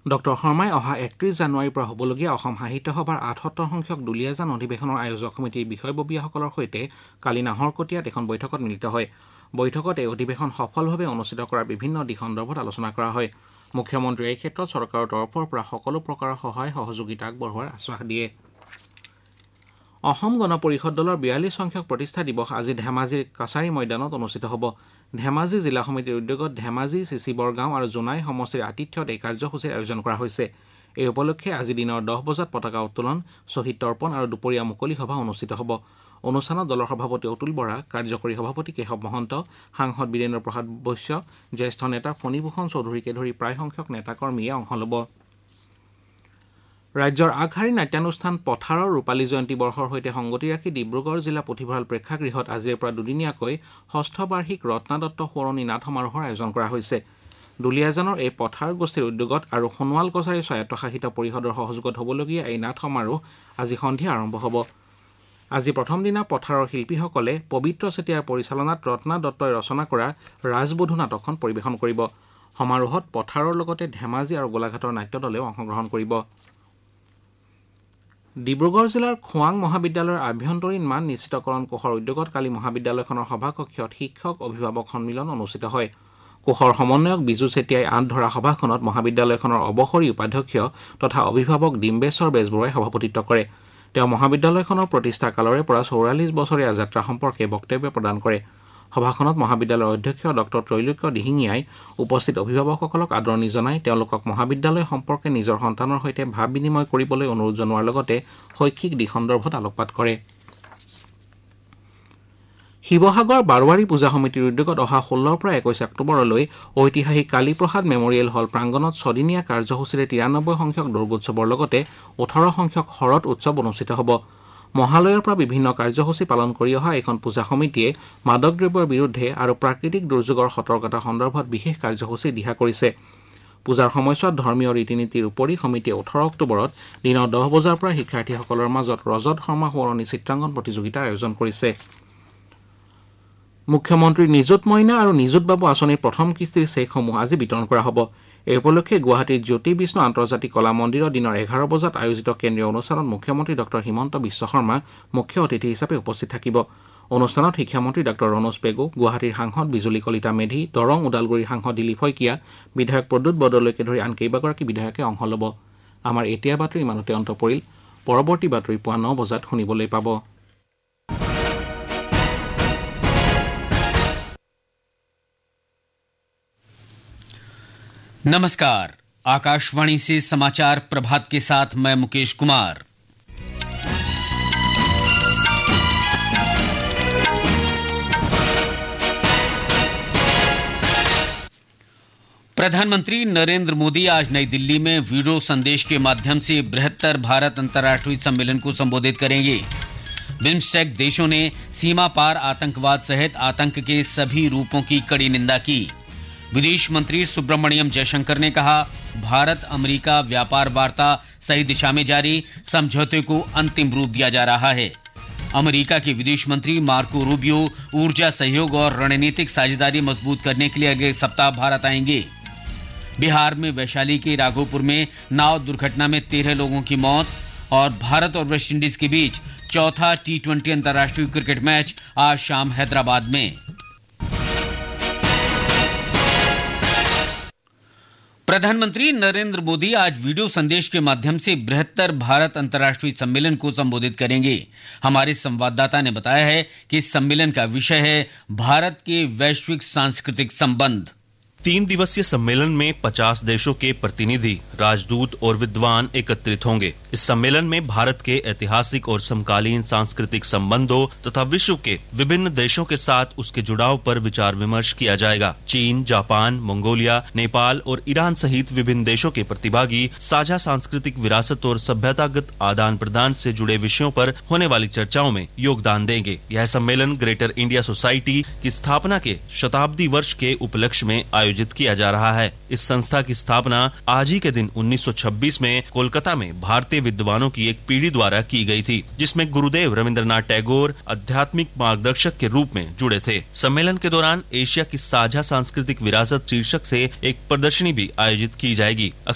Doctor শৰ্মাই অহা ৩১ জানুৱাৰীৰ পৰা হ'বলগীয়া অসম সাহিত্য সভাৰ ৭৮ সংখ্যক দুলীয়াজান অধিৱেশনৰ আয়োজক সমিতিৰ বিষয়ববীয়াসকলৰ সৈতে কালি নাহৰকটীয়াত এখন বৈঠকত মিলিত হয়। বৈঠকত এই অধিৱেশন সফলভাৱে অনুষ্ঠিত কৰাৰ বিভিন্ন দিশ সন্দৰ্ভত আলোচনা কৰা হয়। মুখ্যমন্ত্ৰীয়ে এই ক্ষেত্ৰত চৰকাৰৰ তৰফৰ পৰা সকলো প্ৰকাৰৰ সহায় সহযোগিতা আগবঢ়োৱাৰ আশ্বাস দিয়ে। অসম গণ পৰিষদ দলৰ ৪২ সংখ্যক প্ৰতিষ্ঠা দিৱস আজি ধেমাজিৰ কাছাৰী ময়দানত অনুষ্ঠিত হ'ব। ধেমাজি জিলা সমিতিৰ উদ্যোগত ধেমাজি, চিচিবৰ গাঁও আৰু জোনাই সমষ্টিৰ আতিথ্যত এই কাৰ্যসূচীৰ আয়োজন কৰা হৈছে। এই উপলক্ষে আজি দিনৰ ১০ বজাত পতাকা উত্তোলন, শ্বহীদ তৰ্পণ আৰু দুপৰীয়া মুকলি সভা অনুষ্ঠিত হ'ব। অনুষ্ঠানত দলৰ সভাপতি অতুল বৰা, কাৰ্যকৰী সভাপতি কেশৱ মহন্ত, সাংসদ বীৰেন্দ্ৰ প্ৰসাদ বৈশ্য, জ্যেষ্ঠ নেতা ফণীভূষণ চৌধুৰীকে ধৰি প্ৰায় সংখ্যক নেতাকৰ্মীয়ে অংশ ল'ব। ৰাজ্যৰ আগশাৰীৰ নাট্যানুষ্ঠান পথাৰৰ ৰূপালী জয়ন্তী বৰ্ষৰ সৈতে সংগতি ৰাখি ডিব্ৰুগড় জিলা পুথিভঁৰাল প্ৰেক্ষাগৃহত আজিৰে পৰা দুদিনীয়াকৈ ষষ্ঠ বাৰ্ষিক ৰত্নাদত্ত সোঁৱৰণী নাট সমাৰোহৰ আয়োজন কৰা হৈছে। দুলীয়াজানৰ এই পথাৰ গোষ্ঠীৰ উদ্যোগত আৰু সোণোৱাল কছাৰী স্বায়ত্তশাসিত পৰিষদৰ সহযোগত হ'বলগীয়া এই নাট সমাৰোহ আজি সন্ধিয়া আৰম্ভ হ'ব। আজি প্ৰথম দিনা পথাৰৰ শিল্পীসকলে পবিত্ৰ চেতিয়াৰ পৰিচালনাত ৰত্না দত্তই ৰচনা কৰা ৰাজবধূ নাটকখন পৰিৱেশন কৰিব। সমাৰোহত পথাৰৰ লগতে ধেমাজি আৰু গোলাঘাটৰ নাট্য দলেও অংশগ্ৰহণ কৰিব। ডিব্ৰুগড় জিলাৰ খোৱাং মহাবিদ্যালয়ৰ আভ্যন্তৰীণ মান নিশ্চিতকৰণ কোষৰ উদ্যোগত কালি মহাবিদ্যালয়খনৰ সভাকক্ষত শিক্ষক অভিভাৱক সন্মিলন অনুষ্ঠিত হয়। কোষৰ সমন্বয়ক বিজু চেতিয়াই আঁত ধৰা সভাখনত মহাবিদ্যালয়খনৰ অৱসৰী উপাধ্যক্ষ তথা অভিভাৱক ডিম্বেশ্বৰ বেজবৰুৱাই সভাপতিত্ব কৰে। তেওঁ মহাবিদ্যালয়খনৰ প্ৰতিষ্ঠা কালৰে পৰা ৪৪ বছৰীয়া যাত্ৰা সম্পৰ্কে বক্তব্য প্ৰদান কৰে। সভাখনত মহাবিদ্যালয়ৰ অধ্যক্ষ ডক্টৰ ত্ৰৈলোক্য দিহিঙীয়াই উপস্থিত অভিভাৱকসকলক আদৰণি জনাই তেওঁলোকক মহাবিদ্যালয় সম্পৰ্কে নিজৰ সন্তানৰ সৈতে ভাৱ বিনিময় কৰিবলৈ অনুৰোধ জনোৱাৰ লগতে শৈক্ষিক দিশ সন্দৰ্ভত আলোকপাত কৰে। শিৱসাগৰ বাৰোৱাৰী পূজা সমিতিৰ উদ্যোগত অহা ১৬ৰ পৰা ২১ অক্টোবৰলৈ ঐতিহাসিক কালীপ্ৰসাদ মেমৰিয়েল হল প্ৰাংগণত ছদিনীয়া কাৰ্যসূচীৰে ৯৩ সংখ্যক দুৰ্গোৎসৱৰ লগতে ১৮ সংখ্যক শৰৎ উৎসৱ অনুষ্ঠিত হ'ব। মহালয়ৰ পৰা বিভিন্ন কাৰ্যসূচী পালন কৰি অহা এইখন পূজা সমিতিয়ে মাদক দ্ৰব্যৰ বিৰুদ্ধে আৰু প্ৰাকৃতিক দুৰ্যোগৰ সতৰ্কতা সন্দৰ্ভত বিশেষ কাৰ্যসূচী দিহা কৰিছে। পূজাৰ সময়ছোৱাত ধৰ্মীয় ৰীতি নীতিৰ উপৰি সমিতিয়ে ১৮ অক্টোবৰত দিনৰ ১০ বজাৰ পৰা শিক্ষাৰ্থীসকলৰ মাজত ৰজত শৰ্মা সোঁৱৰণী চিত্ৰাংকন প্ৰতিযোগিতাৰ আয়োজন কৰিছে। মুখ্যমন্ত্ৰীৰ নিযুত মইনা আৰু নিযুত বাবু আঁচনিৰ প্ৰথম কিস্তিৰ চেকসমূহ আজি বিতৰণ কৰা হ'ব। এই উপলক্ষে গুৱাহাটীৰ জ্যোতি বিষ্ণু আন্তৰ্জাতিক কলা মন্দিৰত দিনৰ ১১ বজাত আয়োজিত কেন্দ্ৰীয় অনুষ্ঠানত মুখ্যমন্ত্ৰী ডক্টৰ হিমন্ত বিশ্ব শৰ্মা মুখ্য অতিথি হিচাপে উপস্থিত থাকিব। অনুষ্ঠানত শিক্ষামন্ত্ৰী ডক্টৰ ৰণোজ পেগু, গুৱাহাটীৰ সাংসদ বিজুলী কলিতা মেধি, দৰং ওদালগুৰিৰ সাংসদ দিলীপ শইকীয়া, বিধায়ক প্ৰদ্যুৎ বৰদলৈকে ধৰি আন কেইবাগৰাকী বিধায়কে অংশ ল'ব। আমাৰ এতিয়াৰ বাতৰি ইমানতে অন্ত পৰিল। পৰৱৰ্তী বাতৰি পুৱা ৯ বজাত শুনিবলৈ পাব। नमस्कार, आकाशवाणी से समाचार प्रभात के साथ मैं मुकेश कुमार। प्रधानमंत्री नरेंद्र मोदी आज नई दिल्ली में वीडियो संदेश के माध्यम से बृहत्तर भारत अंतर्राष्ट्रीय सम्मेलन को संबोधित करेंगे। बिम्स्टेक देशों ने सीमा पार आतंकवाद सहित आतंक के सभी रूपों की कड़ी निंदा की। विदेश मंत्री सुब्रमण्यम जयशंकर ने कहा, भारत अमेरिका व्यापार वार्ता सही दिशा में जारी, समझौते को अंतिम रूप दिया जा रहा है। अमेरिका के विदेश मंत्री मार्को रूबियो ऊर्जा सहयोग और रणनीतिक साझेदारी मजबूत करने के लिए अगले सप्ताह भारत आएंगे। बिहार में वैशाली के राघोपुर में नाव दुर्घटना में 13 लोगों की मौत और भारत और वेस्टइंडीज के बीच चौथा T20 अंतर्राष्ट्रीय क्रिकेट मैच आज शाम हैदराबाद में। प्रधानमंत्री नरेंद्र मोदी आज वीडियो संदेश के माध्यम से बृहत्तर भारत अंतर्राष्ट्रीय सम्मेलन को संबोधित करेंगे। हमारे संवाददाता ने बताया है कि इस सम्मेलन का विषय है भारत के वैश्विक सांस्कृतिक संबंध। 3 दिवसीय सम्मेलन में 50 देशों के प्रतिनिधि, राजदूत और विद्वान एकत्रित होंगे। इस सम्मेलन में भारत के ऐतिहासिक और समकालीन सांस्कृतिक संबंधों तथा विश्व के विभिन्न देशों के साथ उसके जुड़ाव पर विचार विमर्श किया जाएगा। चीन, जापान, मंगोलिया, नेपाल और ईरान सहित विभिन्न देशों के प्रतिभागी साझा सांस्कृतिक विरासत और सभ्यतागत आदान प्रदान से जुड़े विषयों पर होने वाली चर्चाओं में योगदान देंगे। यह सम्मेलन ग्रेटर इंडिया सोसाइटी की स्थापना के शताब्दी वर्ष के उपलक्ष्य में आयोजित किया जा रहा है। इस संस्था की स्थापना आज ही के दिन 1926 में कोलकाता में भारतीय विद्वानों की एक पीढ़ी द्वारा की गई थी, जिसमें गुरुदेव रविंद्रनाथ टैगोर आध्यात्मिक मार्गदर्शक के रूप में जुड़े थे। सम्मेलन के दौरान एशिया की साझा सांस्कृतिक विरासत शीर्षक से एक प्रदर्शनी भी आयोजित की जाएगी।